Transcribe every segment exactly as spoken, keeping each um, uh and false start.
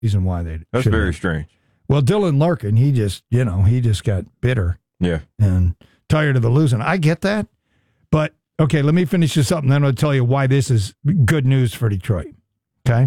reason why they. That's very have. strange. Well, Dylan Larkin, he just, you know, he just got bitter. Yeah. And tired of the losing. I get that. But, okay, let me finish this up, and then I'll tell you why this is good news for Detroit. Okay?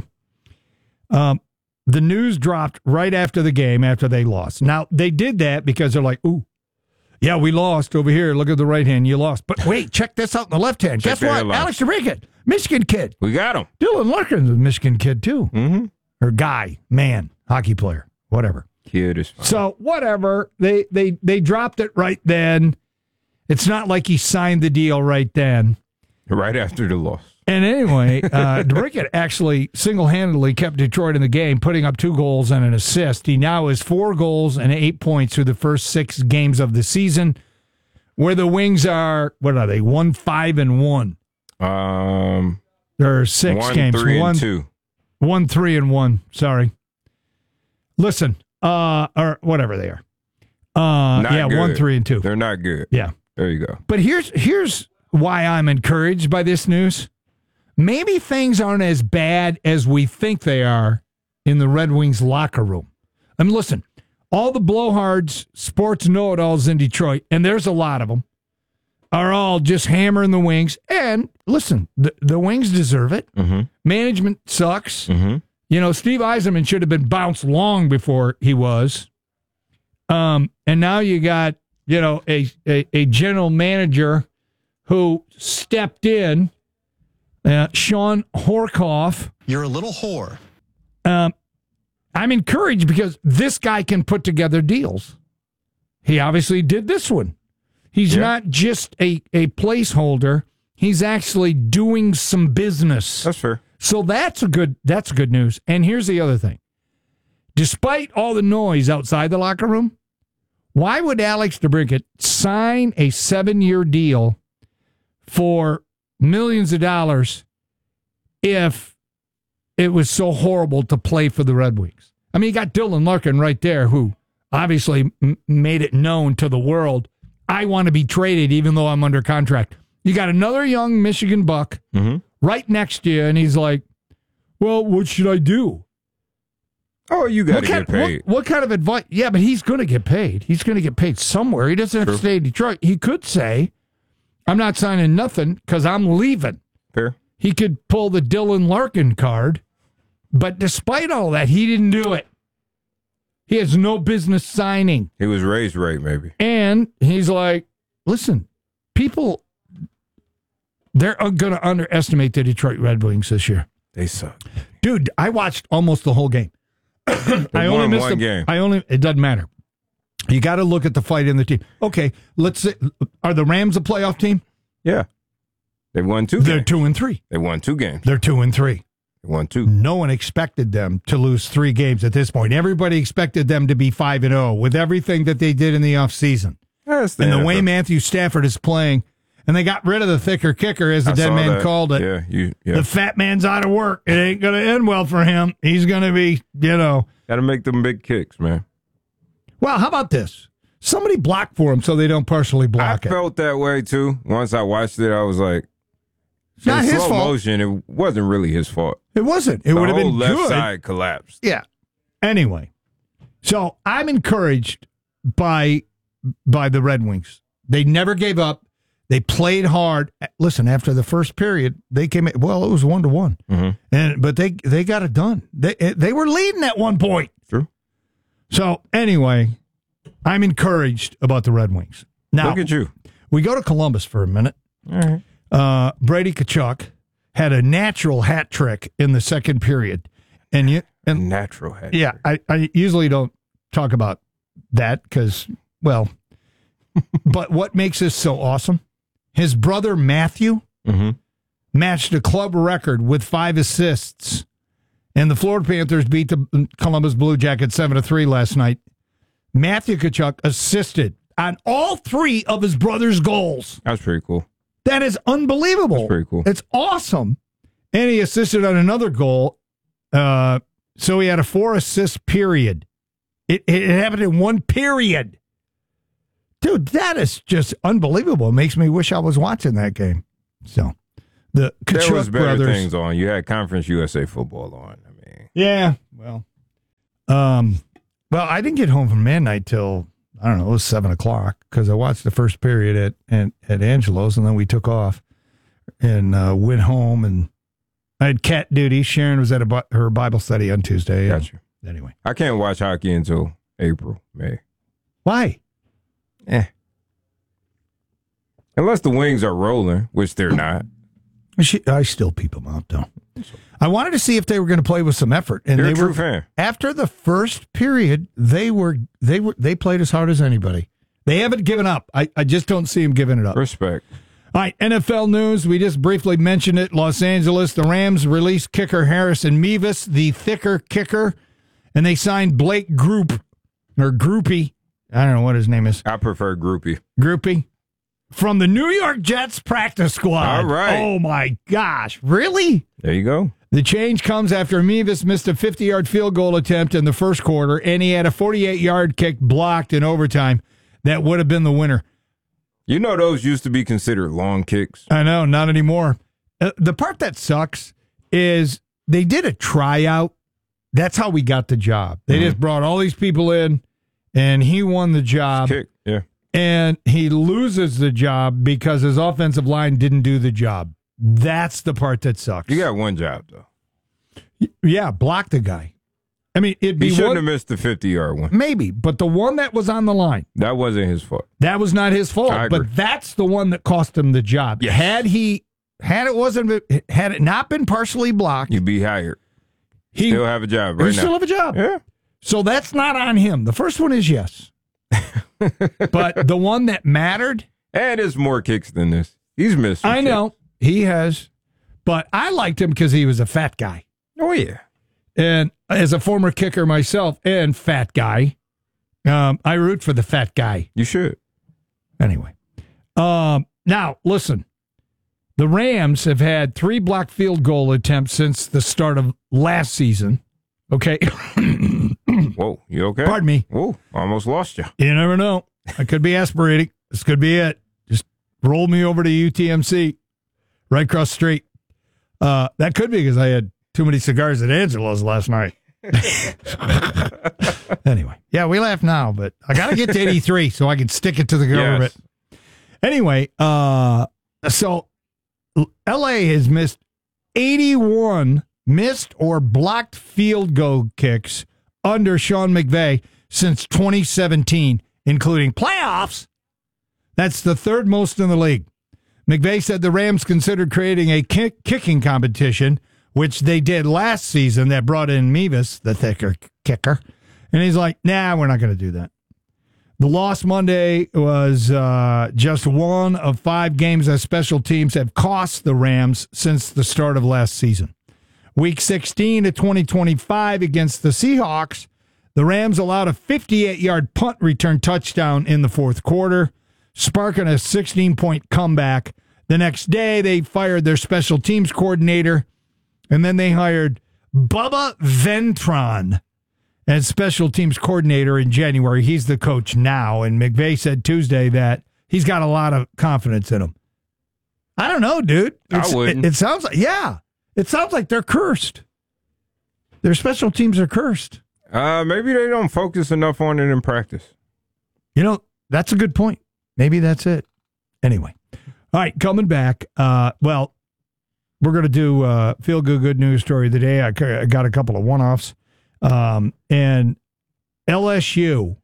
Um, the news dropped right after the game, after they lost. Now, they did that because they're like, ooh, yeah, we lost over here. Look at the right hand. You lost. But wait, check this out in the left hand. Check Guess what? Headline. Alex DeBrincat, Michigan kid. We got him. Dylan Larkin's a Michigan kid, too. Mm-hmm. Or guy, man, hockey player, whatever. Kid is fine. So, whatever. They, they, they dropped it right then. It's not like he signed the deal right then. Right after the loss. And anyway, uh, DeBrincat actually single-handedly kept Detroit in the game, putting up two goals and an assist. He now has four goals and eight points through the first six games of the season, where the Wings are, what are they, one, five, and one? Um, there are six one, games. Three, one, and two. One, three, and one. Sorry. Listen, uh, or whatever they are. Uh, not yeah, good. one, three, and two. They're not good. Yeah. There you go. But here's here's why I'm encouraged by this news. Maybe things aren't as bad as we think they are in the Red Wings locker room. I mean, listen, all the blowhards, sports know-it-alls in Detroit, and there's a lot of them, are all just hammering the Wings. And listen, the, the Wings deserve it. Mm-hmm. Management sucks. Mm-hmm. You know, Steve Yzerman should have been bounced long before he was. Um, and now you got, you know, a, a, a general manager who stepped in, uh, Sean Horkoff. You're a little whore. Um, I'm encouraged because this guy can put together deals. He obviously did this one. He's yeah. not just a, a placeholder. He's actually doing some business. That's fair. So that's a good that's good news. And here's the other thing. Despite all the noise outside the locker room, why would Alex DeBrincat sign a seven-year deal for millions of dollars if it was so horrible to play for the Red Wings? I mean, you got Dylan Larkin right there, who obviously m- made it known to the world, I want to be traded even though I'm under contract. You got another young Michigan Buck mm-hmm. right next to you, and he's like, well, what should I do? Oh, you got to get paid. What, what kind of advice? Yeah, but he's going to get paid. He's going to get paid somewhere. He doesn't have True. to stay in Detroit. He could say, I'm not signing nothing because I'm leaving. Fair. He could pull the Dylan Larkin card, but despite all that, he didn't do it. He has no business signing. He was raised right, maybe. And he's like, listen, people, they're going to underestimate the Detroit Red Wings this year. They suck. Dude, I watched almost the whole game. I only missed one a, game. I only. It doesn't matter. You got to look at the fight in the team. Okay, let's say, are the Rams a playoff team? Yeah, they won two. They're games. two and three. They won two games. They're two and three. They won two. No one expected them to lose three games at this point. Everybody expected them to be five and zero with everything that they did in the offseason. That's the and the N F L. way Matthew Stafford is playing. And they got rid of the thicker kicker, as the I dead man that. called it. Yeah, you, yeah. The fat man's out of work. It ain't going to end well for him. He's going to be, you know. Got to make them big kicks, man. Well, how about this? Somebody block for him so they don't partially block I it. I felt that way, too. Once I watched it, I was like, it's not in his slow fault. motion, it wasn't really his fault. It wasn't. It the would have whole been left good. side collapsed. Yeah. Anyway, so I'm encouraged by by the Red Wings. They never gave up. They played hard. Listen, after the first period, they came in, well, it was one to one. Mm-hmm. And but they they got it done. They they were leading at one point. True. So anyway, I'm encouraged about the Red Wings. Now, look at you. We go to Columbus for a minute. All right. Uh, Brady Tkachuk had a natural hat trick in the second period, and you and natural hat. Yeah, I, I usually don't talk about that because, well, but what makes this so awesome? His brother Matthew mm-hmm. matched a club record with five assists, and the Florida Panthers beat the Columbus Blue Jackets seven to three last night. Matthew Tkachuk assisted on all three of his brother's goals. That's pretty cool. That is unbelievable. That's pretty cool. It's awesome. And he assisted on another goal. Uh, so he had a four assist period. It, it happened in one period. Dude, that is just unbelievable. It makes me wish I was watching that game. So the Tkachuk there was better brothers, things on. You had Conference U S A football on. I mean, yeah. Well, Um, well, I didn't get home from Man Night till, I don't know, it was seven o'clock because I watched the first period at, at, at Angelo's, and then we took off and uh, went home, and I had cat duty. Sharon was at a, her Bible study on Tuesday. Gotcha. Anyway. I can't watch hockey until April, May. Why? Eh. Unless the Wings are rolling, which they're not. I still peep them out, though. I wanted to see if they were going to play with some effort, and You're they a true were. fan. After the first period, they were they were they played as hard as anybody. They haven't given up. I, I just don't see them giving it up. Respect. All right, N F L news. We just briefly mentioned it. Los Angeles, the Rams released kicker Harrison Mevis, the thicker kicker, and they signed Blake Group or Groupie. I don't know what his name is. I prefer Groupie. Groupie. From the New York Jets practice squad. All right. Oh, my gosh. Really? There you go. The change comes after Mevis missed a fifty-yard field goal attempt in the first quarter, and he had a forty-eight-yard kick blocked in overtime that would have been the winner. You know those used to be considered long kicks. I know, not anymore. Uh, the part that sucks is they did a tryout. That's how we got the job. They mm-hmm. just brought all these people in, and he won the job. Kick, yeah. And he loses the job because his offensive line didn't do the job. That's the part that sucks. You got one job, though. Yeah, block the guy. I mean, it'd be He shouldn't one, have missed the fifty-yard one. Maybe, but the one that was on the line. That wasn't his fault. That was not his fault, I agree. but that's the one that cost him the job. Yes. Had he, had it wasn't, had it not been partially blocked, You'd be hired. he Still have a job right he now. still have a job. Yeah. So that's not on him. The first one is yes. But the one that mattered, And there's more kicks than this. He's missed some I kicks. know he has, but I liked him because he was a fat guy. Oh, yeah. And as a former kicker myself and fat guy, um, I root for the fat guy. You should. Anyway, um, now listen, the Rams have had three blocked field goal attempts since the start of last season. Okay. Whoa, you okay? Pardon me. Whoa, almost lost you. You never know. I could be aspirating. This could be it. Just roll me over to U T M C right across the street. Uh, that could be because I had too many cigars at Angelo's last night. Anyway, yeah, we laugh now, but I got to get to eighty-three so I can stick it to the government. Yes. Anyway, uh, so L A has missed eighty-one missed or blocked field goal kicks under Sean McVay since twenty seventeen, including playoffs. That's the third most in the league. McVay said the Rams considered creating a kick- kicking competition, which they did last season, that brought in Mevis, the thicker kicker. And he's like, nah, we're not going to do that. The loss Monday was uh, just one of five games that special teams have cost the Rams since the start of last season. Week sixteen of twenty twenty-five against the Seahawks, the Rams allowed a fifty-eight-yard punt return touchdown in the fourth quarter, sparking a sixteen-point comeback. The next day, they fired their special teams coordinator, and then they hired Bubba Ventron as special teams coordinator in January. He's the coach now, and McVay said Tuesday that he's got a lot of confidence in him. I don't know, dude. It's, I wouldn't. It, it sounds like, yeah, it sounds like they're cursed. Their special teams are cursed. Uh, maybe they don't focus enough on it in practice. You know, that's a good point. Maybe that's it. Anyway. All right, coming back. Uh, well, we're going to do uh, Feel Good Good News Story of the Day. I, I got a couple of one-offs. Um, and L S U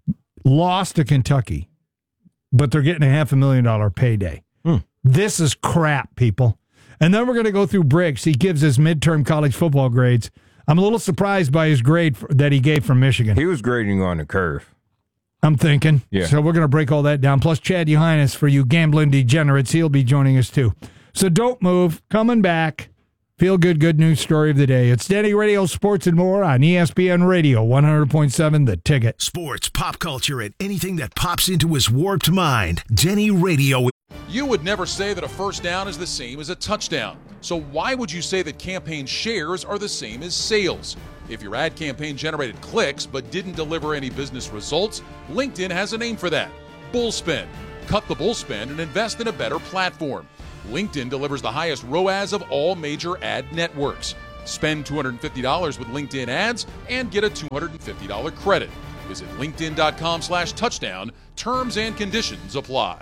lost to Kentucky, but they're getting a half a million dollar payday. Hmm. This is crap, people. And then we're going to go through Briggs. He gives his midterm college football grades. I'm a little surprised by his grade for, that he gave from Michigan. He was grading on the curve. I'm thinking. Yeah. So we're going to break all that down. Plus, Chad Yohannes, for you gambling degenerates, he'll be joining us too. So don't move. Coming back. Feel good, good news story of the day. It's Denny Radio Sports and More on E S P N Radio, one hundred point seven The Ticket. Sports, pop culture, and anything that pops into his warped mind. Denny Radio. You would never say that a first down is the same as a touchdown. So why would you say that campaign shares are the same as sales? If your ad campaign generated clicks but didn't deliver any business results, LinkedIn has a name for that. Bullspend. Cut the bullspend and invest in a better platform. LinkedIn delivers the highest R O A S of all major ad networks. Spend two hundred fifty dollars with LinkedIn ads and get a two hundred fifty dollars credit. Visit linkedin.com slash touchdown. Terms and conditions apply.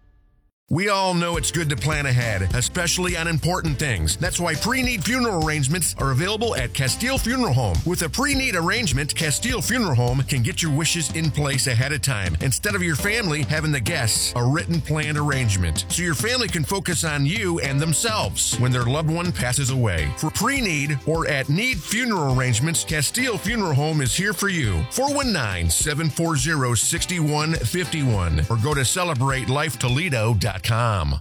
We all know it's good to plan ahead, especially on important things. That's why pre-need funeral arrangements are available at Castile Funeral Home. With a pre-need arrangement, Castile Funeral Home can get your wishes in place ahead of time, instead of your family having the guests a written planned arrangement, so your family can focus on you and themselves when their loved one passes away. For pre-need or at need funeral arrangements, Castile Funeral Home is here for you. four one nine, seven four zero, six one five one or go to celebrate life toledo dot com.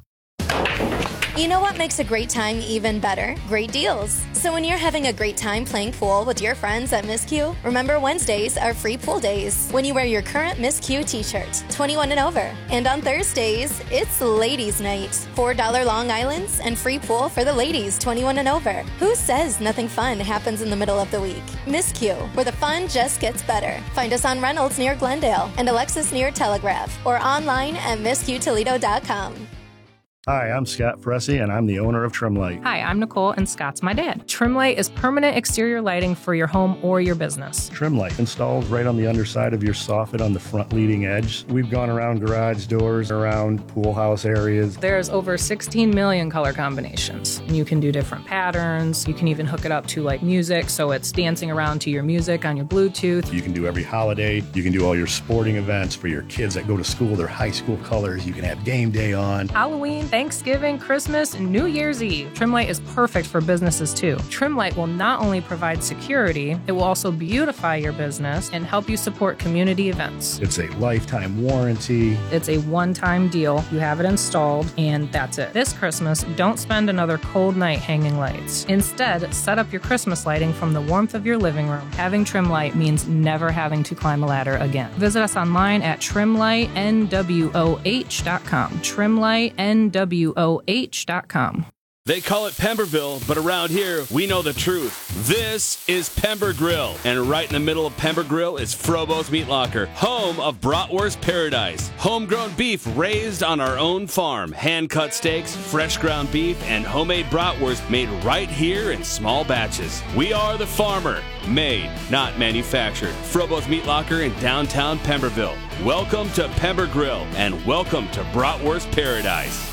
You know what makes a great time even better? Great deals. So when you're having a great time playing pool with your friends at Miss Q, remember Wednesdays are free pool days when you wear your current Miss Q t-shirt, twenty-one and over. And on Thursdays, it's Ladies Night. four dollars Long Islands and free pool for the ladies, twenty-one and over. Who says nothing fun happens in the middle of the week? Miss Q, where the fun just gets better. Find us on Reynolds near Glendale and Alexis near Telegraph or online at miss q toledo dot com. Hi, I'm Scott Fressy, and I'm the owner of Trimlight. Hi, I'm Nicole, and Scott's my dad. Trimlight is permanent exterior lighting for your home or your business. Trimlight installs right on the underside of your soffit on the front leading edge. We've gone around garage doors, around pool house areas. There's over sixteen million color combinations. You can do different patterns. You can even hook it up to like music, so it's dancing around to your music on your Bluetooth. You can do every holiday. You can do all your sporting events for your kids that go to school, their high school colors. You can have game day on. Halloween, Thanksgiving, Christmas, and New Year's Eve. Trimlight is perfect for businesses too. Trimlight will not only provide security, it will also beautify your business and help you support community events. It's a lifetime warranty. It's a one-time deal. You have it installed, and that's it. This Christmas, don't spend another cold night hanging lights. Instead, set up your Christmas lighting from the warmth of your living room. Having Trimlight means never having to climb a ladder again. Visit us online at trimlight n w o h dot com. trimlight n w o h dot com. They call it Pemberville, but around here, we know the truth. This is Pember Grill, and right in the middle of Pember Grill is Frobo's Meat Locker, home of Bratwurst Paradise. Homegrown beef raised on our own farm, hand-cut steaks, fresh ground beef, and homemade bratwurst made right here in small batches. We are the farmer, made, not manufactured. Frobo's Meat Locker in downtown Pemberville. Welcome to Pember Grill, and welcome to Bratwurst Paradise.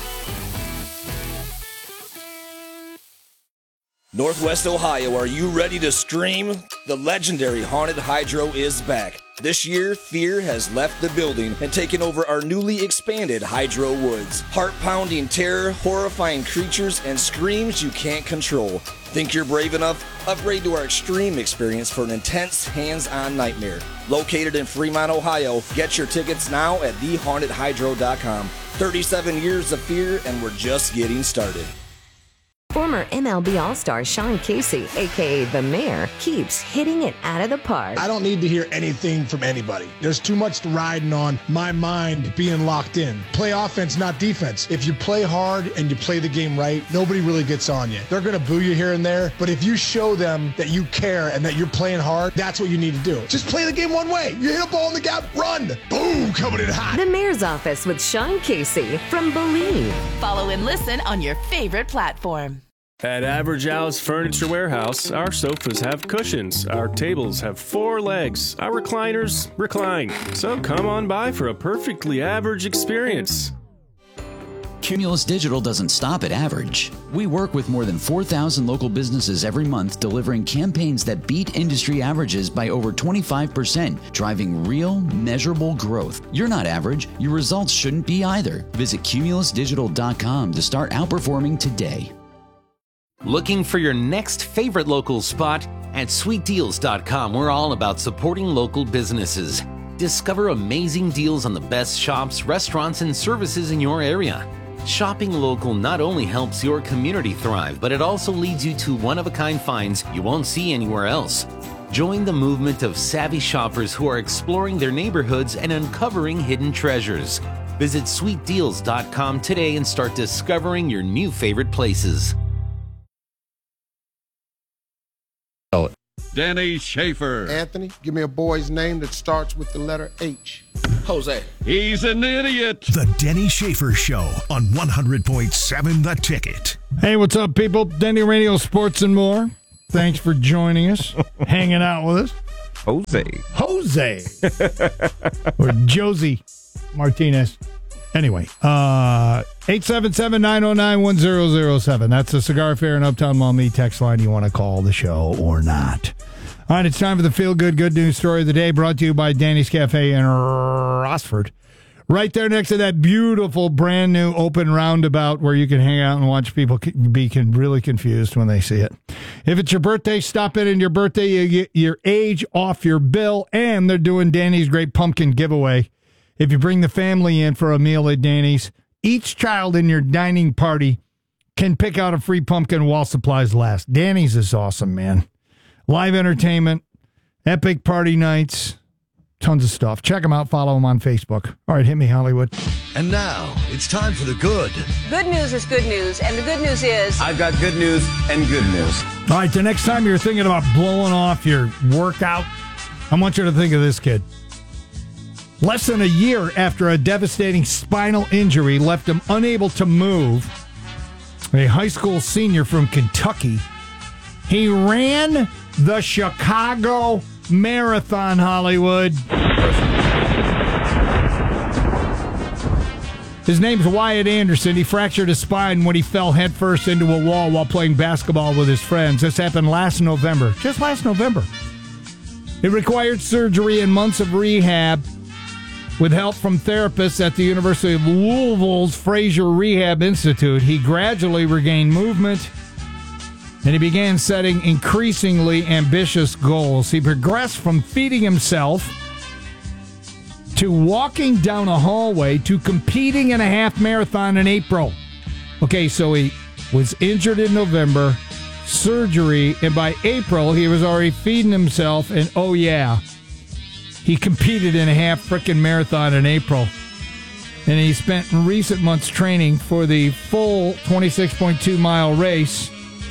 Northwest Ohio, are you ready to stream? The legendary Haunted Hydro is back. This year, fear has left the building and taken over our newly expanded Hydro Woods. Heart-pounding terror, horrifying creatures, and screams you can't control. Think you're brave enough? Upgrade to our extreme experience for an intense, hands-on nightmare. Located in Fremont, Ohio, get your tickets now at the haunted hydro dot com. thirty-seven years of fear, and we're just getting started. Former M L B All-Star Sean Casey, a k a. The Mayor, keeps hitting it out of the park. I don't need to hear anything from anybody. There's too much riding on my mind being locked in. Play offense, not defense. If you play hard and you play the game right, nobody really gets on you. They're going to boo you here and there, but if you show them that you care and that you're playing hard, that's what you need to do. Just play the game one way. You hit a ball in the gap, run. Boom, coming in hot. The Mayor's Office with Sean Casey from Believe. Follow and listen on your favorite platform. At Average Al's Furniture Warehouse, our sofas have cushions, our tables have four legs, our recliners recline. So come on by for a perfectly average experience. Cumulus Digital doesn't stop at average. We work with more than four thousand local businesses every month, delivering campaigns that beat industry averages by over twenty-five percent, driving real, measurable growth. You're not average. Your results shouldn't be either. Visit cumulus digital dot com to start outperforming today. Looking for your next favorite local spot? At sweet deals dot com, we're all about supporting local businesses. Discover amazing deals on the best shops, restaurants, and services in your area. Shopping local not only helps your community thrive, but it also leads you to one-of-a-kind finds you won't see anywhere else. Join the movement of savvy shoppers who are exploring their neighborhoods and uncovering hidden treasures. Visit sweet deals dot com today and start discovering your new favorite places. Danny Schaefer. Anthony, give me a boy's name that starts with the letter H. Jose. He's an idiot. The Denny Schaefer Show on one hundred point seven The Ticket. Hey, what's up, people? Denny Radio Sports and more. Thanks for joining us, hanging out with us. Jose. Jose. Or Josie Martinez. Anyway, uh, eight seven seven, nine oh nine, one oh oh seven. That's the Cigar Fair and Uptown Maumee text line. You want to call the show or not. All right, it's time for the Feel Good Good News Story of the Day, brought to you by Danny's Cafe in Rossford. Right there next to that beautiful brand new open roundabout where you can hang out and watch people be really confused when they see it. If it's your birthday, stop in on your birthday. You get your age off your bill, and they're doing Danny's Great Pumpkin Giveaway. If you bring the family in for a meal at Danny's, each child in your dining party can pick out a free pumpkin while supplies last. Danny's is awesome, man. Live entertainment, epic party nights, tons of stuff. Check them out. Follow them on Facebook. All right, hit me, Hollywood. And now, it's time for the good. Good news is good news, and the good news is... I've got good news and good news. All right, the next time you're thinking about blowing off your workout, I want you to think of this kid. Less than a year after a devastating spinal injury left him unable to move, a high school senior from Kentucky, he ran the Chicago Marathon, Hollywood. His name's Wyatt Anderson. He fractured his spine when he fell headfirst into a wall while playing basketball with his friends. This happened last November, just last November. It required surgery and months of rehab with help from therapists at the University of Louisville's Fraser Rehab Institute. He gradually regained movement, and he began setting increasingly ambitious goals. He progressed from feeding himself to walking down a hallway to competing in a half marathon in April. Okay, so he was injured in November, surgery, and by April he was already feeding himself, and oh yeah, he competed in a half frickin' marathon in April. And he spent recent months training for the full twenty-six point two mile race.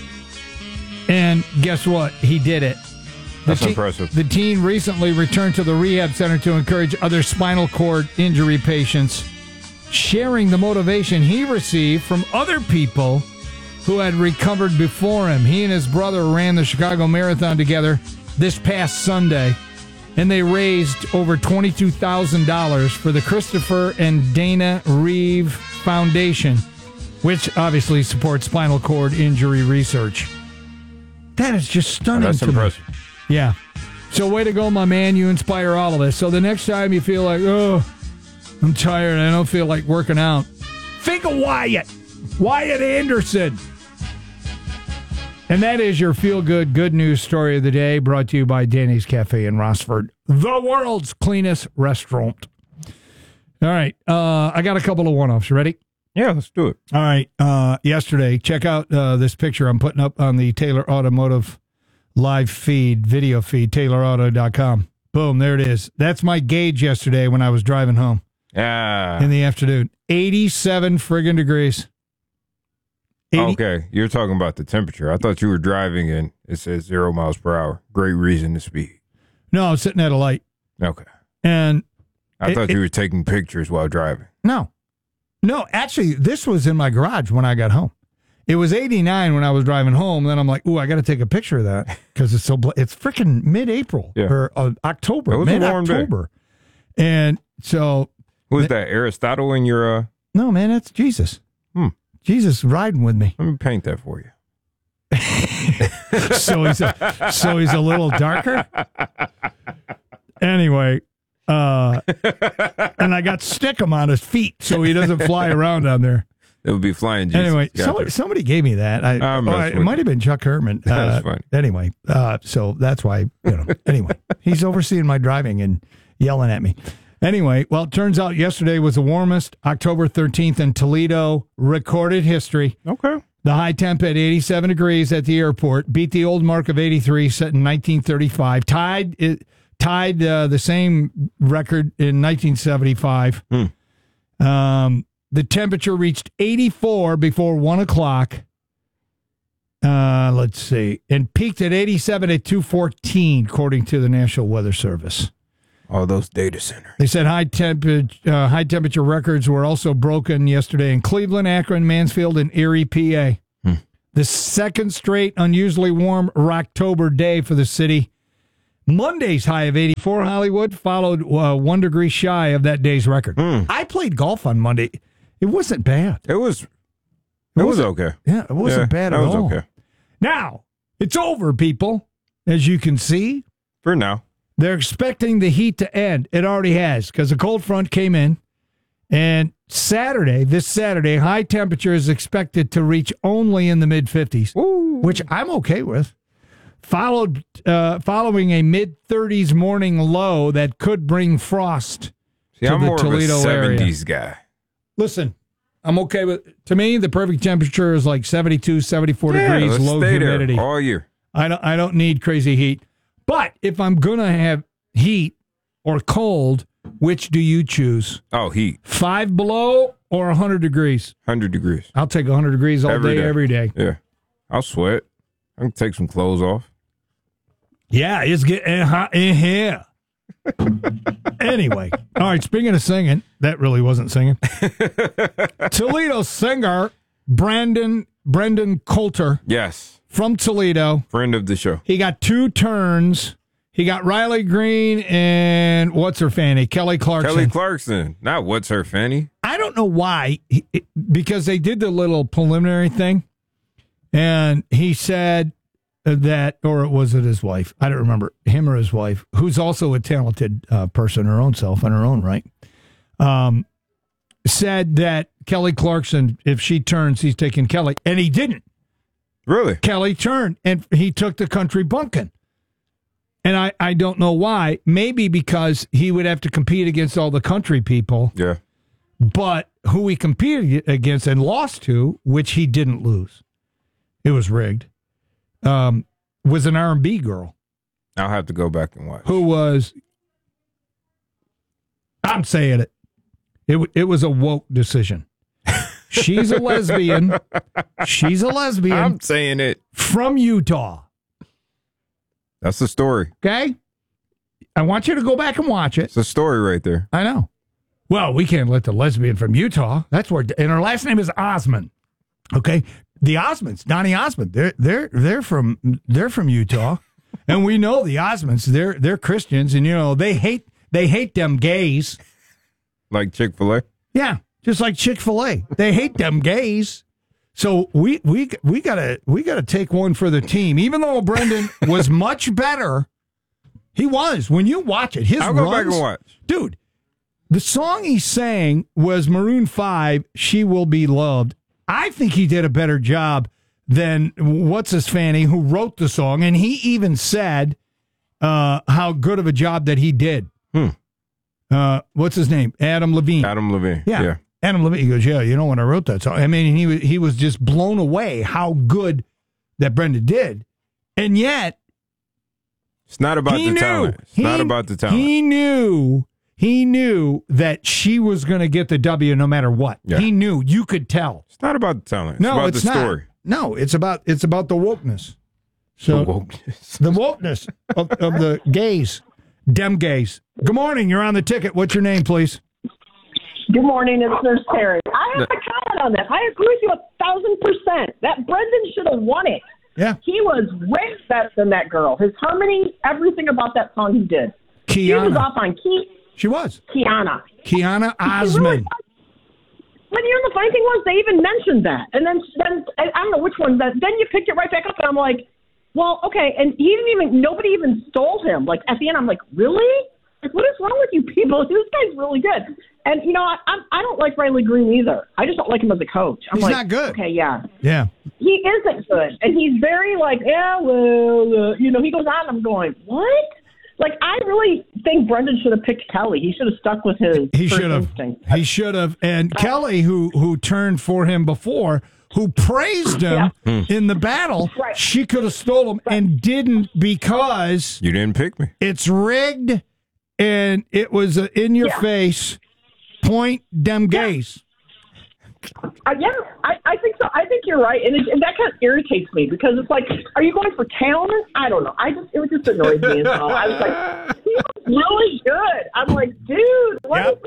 And guess what? He did it. The That's te- impressive. The teen recently returned to the rehab center to encourage other spinal cord injury patients, sharing the motivation he received from other people who had recovered before him. He and his brother ran the Chicago Marathon together this past Sunday, and they raised over twenty-two thousand dollars for the Christopher and Dana Reeve Foundation, which obviously supports spinal cord injury research. That is just stunning Oh, that's to impressive. me. Yeah. So way to go, my man. You inspire all of us. So the next time you feel like, oh, I'm tired, I don't feel like working out, think of Wyatt. Wyatt Anderson. And that is your feel-good, good news story of the day, brought to you by Danny's Cafe in Rossford, the world's cleanest restaurant. All right. Uh, I got a couple of one-offs. You ready? Yeah, let's do it. All right. Uh, yesterday, check out uh, this picture I'm putting up on the Taylor Automotive live feed, video feed, taylor auto dot com. Boom, there it is. That's my gauge yesterday when I was driving home. Yeah. In the afternoon. eighty-seven friggin' degrees. eighty Okay, you're talking about the temperature. I thought you were driving and it says zero miles per hour. Great reason to speed. No, I was sitting at a light. Okay. And I it, thought it, you were taking pictures while driving. No. No, actually, this was in my garage when I got home. It was eighty-nine when I was driving home. Then I'm like, ooh, I got to take a picture of that because it's so, bl- it's freaking mid-April Yeah. or uh, October, It was a warm day. mid-October. And so. Who's that, Aristotle in your... Uh... No, man, that's Jesus. Hmm. Jesus riding with me. Let me paint that for you. so he's a, so he's a little darker. Anyway, uh, and I got Stickum on his feet so he doesn't fly around on there. It would be flying Jesus. Anyway, Gotcha. somebody, somebody gave me that. I, I'm oh, I- messing it with might have been Chuck Herman. That's Uh, funny. Anyway, uh, so that's why, you know, anyway, he's overseeing my driving and yelling at me. Anyway, well, it turns out yesterday was the warmest October thirteenth in Toledo recorded history. Okay. The high temp at eighty-seven degrees at the airport beat the old mark of eighty-three set in nineteen thirty-five. Tied it tied uh, the same record in nineteen seventy-five. Hmm. Um, the temperature reached eighty-four before one o'clock. Uh, let's see, and peaked at eighty-seven at two fourteen, according to the National Weather Service. All those data centers. They said high temperature uh, high temperature records were also broken yesterday in Cleveland, Akron, Mansfield, and Erie, P A. Hmm. The second straight unusually warm Rocktober day for the city. Monday's high of eighty-four, Hollywood, followed uh, one degree shy of that day's record. Mm. I played golf on Monday. It wasn't bad. It was It, it was okay. Yeah, it wasn't yeah, bad at it was all. okay. Now, it's over, people. As you can see. For now. They're expecting the heat to end. It already has, because a cold front came in. And Saturday, this Saturday, high temperature is expected to reach only in the mid fifties, which I'm okay with. Followed, uh, following a mid thirties morning low that could bring frost See, to I'm the more Toledo of a area. seventies guy. Listen, I'm okay with. To me, the perfect temperature is like seventy-two, seventy-four Yeah, degrees, let's low stay humidity there all year. I don't. I don't need crazy heat. But if I'm gonna have heat or cold, which do you choose? Oh, heat. Five below or one hundred degrees? one hundred degrees. I'll take one hundred degrees all Every day, day. every day. Yeah. I'll sweat. I can take some clothes off. Yeah, it's getting hot in here. Anyway, all right, speaking of singing, that really wasn't singing. Toledo singer Brandon Brendan Coulter. Yes. From Toledo. Friend of the show. He got two turns. He got Riley Green and what's her fanny? Kelly Clarkson. Kelly Clarkson. Not what's her fanny. I don't know why, he, because they did the little preliminary thing, and he said that, or was it his wife? I don't remember, him or his wife, who's also a talented uh, person, her own self, in her own right, um, said that Kelly Clarkson, if she turns, he's taking Kelly, and he didn't. Really? Kelly turned, and he took the country bumpkin. And I, I don't know why. Maybe because he would have to compete against all the country people. Yeah. But who he competed against and lost to, which he didn't lose, it was rigged, um, was an R and B girl. I'll have to go back and watch. Who was, I'm saying it, it, it was a woke decision. She's a lesbian. She's a lesbian. I'm saying it. From Utah. That's the story. Okay? I want you to go back and watch it. It's a story right there. I know. Well, we can't let the lesbian from Utah. That's where, and her last name is Osmond. Okay, the Osmonds, Donnie Osmond. They're they're they're from they're from Utah, and we know the Osmonds. They're they're Christians, and you know they hate they hate them gays. Like Chick-fil-A. Yeah, just like Chick-fil-A. They hate them gays. So we we we gotta we gotta take one for the team. Even though Brendan was much better, he was. When you watch it, his I'll go runs, back and watch, dude. The song he sang was Maroon five, "She Will Be Loved." I think he did a better job than what's his fanny who wrote the song, and he even said uh, how good of a job that he did. Hmm. Uh, what's his name? Adam Levine. Adam Levine. Yeah. yeah. Adam Levine. He goes, yeah, you know when I wrote that song. I mean, he was he was just blown away how good that Brenda did, and yet it's not about he the knew, talent. It's he, not about the talent. He knew. He knew that she was going to get the W no matter what. Yeah. He knew. You could tell. It's not about the talent. It's no, about it's the not. story. No, it's about it's about the wokeness. So the wokeness, the wokeness of, of the gays, dem gays. Good morning. You're on the ticket. What's your name, please? Good morning, it's Nurse Terry. I have to comment on that. I agree with you a thousand percent. That Brendan should have won it. Yeah, he was way better than that girl. His harmony, everything about that song, he did. Kiana. He was off on key. She was. Kiana. Kiana Osmond. Really, but you know, the funny thing was they even mentioned that. And then, then I don't know which one. That Then you picked it right back up, and I'm like, well, okay. And he didn't even, nobody even stole him. Like, at the end, I'm like, really? Like, what is wrong with you people? This guy's really good. And, you know, I, I, I don't like Riley Green either. I just don't like him as a coach. I'm He's like, not good. Okay, yeah. Yeah. He isn't good. And he's very like, yeah, well, uh, you know, he goes on. I'm going, what? Like, I really think Brendan should have picked Kelly. He should have stuck with his He first should have. instinct. He should have. And Kelly, who who turned for him before, who praised him yeah. in the battle, right. she could have stole him right. and didn't because you didn't pick me. It's rigged, and it was uh, in your yeah. face. Point dem gays. Uh, yeah, I, I think so. I think you're right, and, it, and that kind of irritates me because it's like, are you going for talent? I don't know. I just it just annoys me as well. I was like, he was really good. I'm like, dude, what yep. is wrong with you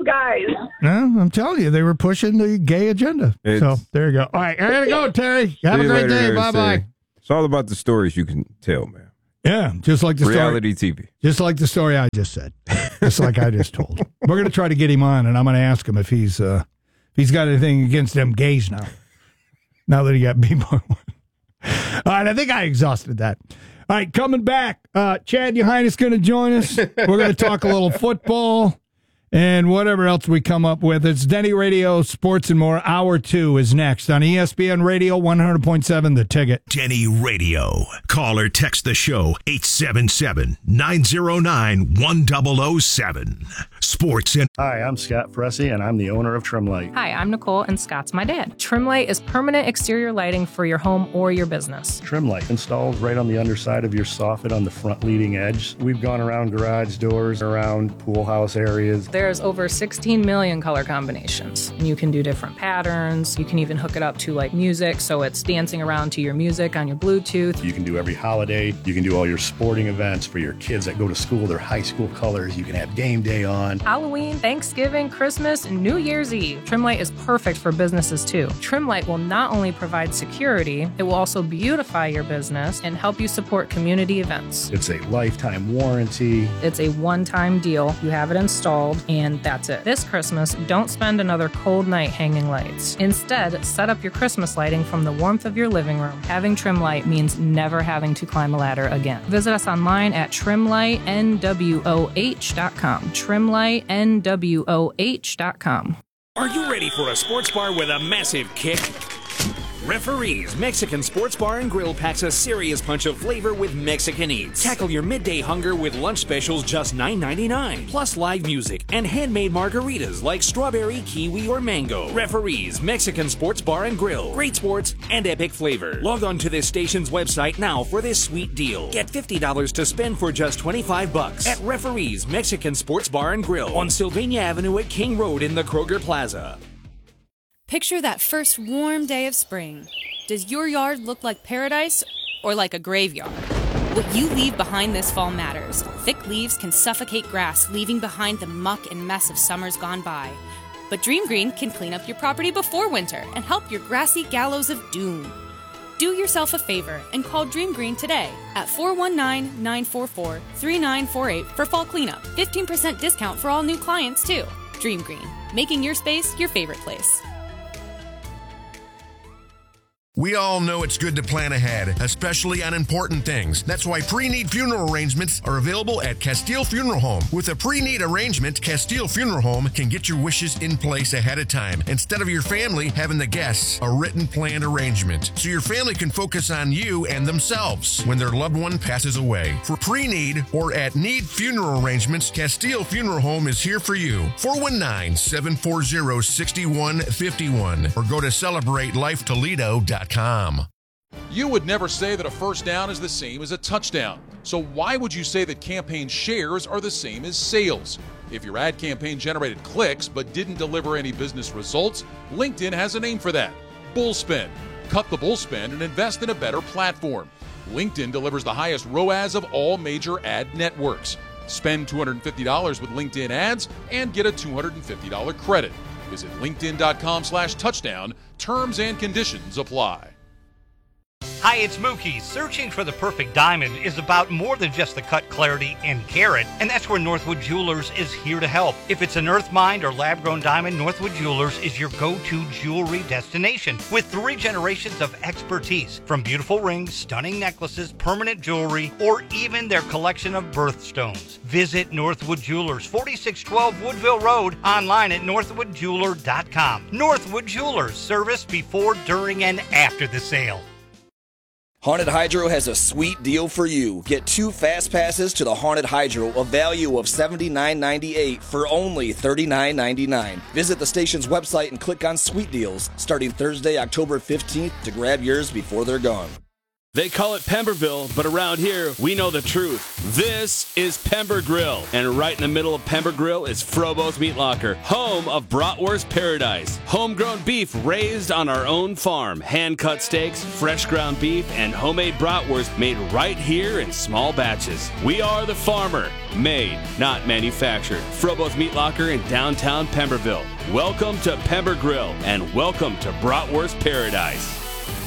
guys. No, I'm telling you, they were pushing the gay agenda. It's- so there you go. All right, I gotta go, Terry. Have See a you great later, day. Terry. Bye bye. It's all about the stories you can tell, man. Yeah, just like the Reality story, T V. just like the story I just said, just like I just told. We're gonna try to get him on, and I'm gonna ask him if he's uh, if he's got anything against them gays now. Now that he got B more. All right, I think I exhausted that. All right, coming back, uh, Chad Yohine going to join us. We're going to talk a little football and whatever else we come up with. It's Denny Radio, Sports and More. Hour two is next on E S P N Radio one hundred point seven, The Ticket. Denny Radio. Call or text the show eight seven seven, nine zero nine, one zero zero seven. Sports and Hi, I'm Scott Fressy, and I'm the owner of Trimlight. Hi, I'm Nicole, and Scott's my dad. Trimlight is permanent exterior lighting for your home or your business. Trimlight installed right on the underside of your soffit on the front leading edge. We've gone around garage doors, around pool house areas. There's over sixteen million color combinations, and you can do different patterns. You can even hook it up to like music, so it's dancing around to your music on your Bluetooth. You can do every holiday. You can do all your sporting events for your kids that go to school, their high school colors. You can have game day on. Halloween, Thanksgiving, Christmas, and New Year's Eve. Trimlight is perfect for businesses too. Trimlight will not only provide security, it will also beautify your business and help you support community events. It's a lifetime warranty. It's a one-time deal. You have it installed, and that's it. This Christmas, don't spend another cold night hanging lights. Instead, set up your Christmas lighting from the warmth of your living room. Having Trimlight means never having to climb a ladder again. Visit us online at trimlight n w o h dot com. trimlight n w o h dot com. Are you ready for a sports bar with a massive kick? Referees Mexican Sports Bar and Grill packs a serious punch of flavor with Mexican eats. Tackle your midday hunger with lunch specials just nine ninety-nine, plus live music and handmade margaritas like strawberry, kiwi, or mango. Referees Mexican Sports Bar and Grill. Great sports and epic flavor. Log on to this station's website now for this sweet deal. Get fifty dollars to spend for just twenty-five bucks at Referees Mexican Sports Bar and Grill on Sylvania Avenue at King Road in the Kroger Plaza. Picture that first warm day of spring. Does your yard look like paradise or like a graveyard? What you leave behind this fall matters. Thick leaves can suffocate grass, leaving behind the muck and mess of summers gone by. But Dream Green can clean up your property before winter and help your grassy gallows of doom. Do yourself a favor and call Dream Green today at four one nine, nine four four, three nine four eight for fall cleanup. fifteen percent discount for all new clients, too. Dream Green, making your space your favorite place. We all know it's good to plan ahead, especially on important things. That's why pre-need funeral arrangements are available at Castile Funeral Home. With a pre-need arrangement, Castile Funeral Home can get your wishes in place ahead of time, instead of your family having to guess a written planned arrangement. So your family can focus on you and themselves when their loved one passes away. For pre-need or at need funeral arrangements, Castile Funeral Home is here for you. four one nine, seven four zero, six one five one or go to celebrate life toledo dot com. You would never say that a first down is the same as a touchdown. So why would you say that campaign shares are the same as sales? If your ad campaign generated clicks but didn't deliver any business results, LinkedIn has a name for that: Bullspend. Cut the bullspend and invest in a better platform. LinkedIn delivers the highest R O A S of all major ad networks. Spend two hundred fifty dollars with LinkedIn ads and get a two hundred fifty dollars credit. Visit linkedin.com slash touchdown. Terms and conditions apply. Hi, it's Mookie. Searching for the perfect diamond is about more than just the cut, clarity, and carat, and that's where Northwood Jewelers is here to help. If it's an earth mined or lab-grown diamond, Northwood Jewelers is your go-to jewelry destination with three generations of expertise. From beautiful rings, stunning necklaces, permanent jewelry, or even their collection of birthstones. Visit Northwood Jewelers, forty-six twelve Woodville Road, online at northwood jeweler dot com. Northwood Jewelers, service before, during, and after the sale. Haunted Hydro has a sweet deal for you. Get two fast passes to the Haunted Hydro, a value of seventy-nine ninety-eight for only thirty-nine ninety-nine. Visit the station's website and click on Sweet Deals starting Thursday, October fifteenth to grab yours before they're gone. They call it Pemberville, but around here, we know the truth. This is Pember Grill. And right in the middle of Pember Grill is Frobo's Meat Locker, home of Bratwurst Paradise. Homegrown beef raised on our own farm. Hand-cut steaks, fresh ground beef, and homemade bratwurst made right here in small batches. We are the farmer. Made, not manufactured. Frobo's Meat Locker in downtown Pemberville. Welcome to Pember Grill, and welcome to Bratwurst Paradise.